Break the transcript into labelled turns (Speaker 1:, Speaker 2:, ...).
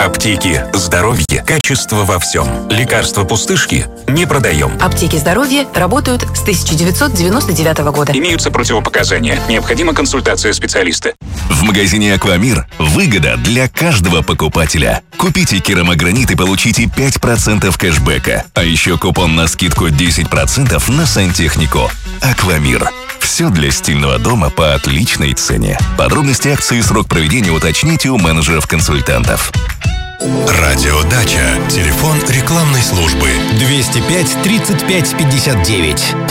Speaker 1: Аптеки здоровье. Качество во всем. Лекарства пустышки не продаем.
Speaker 2: Аптеки здоровья работают с 1999 года.
Speaker 1: Имеются противопоказания. Необходима консультация специалиста.
Speaker 3: В магазине «Аквамир» выгода для каждого покупателя. Купите керамогранит и получите 5% кэшбэка. А еще купон на скидку 10% на сантехнику. «Аквамир». Все для стильного дома по отличной цене. Подробности акции и срок проведения уточните у менеджеров-консультантов.
Speaker 4: Радиодача. Телефон рекламной службы 205 35 59.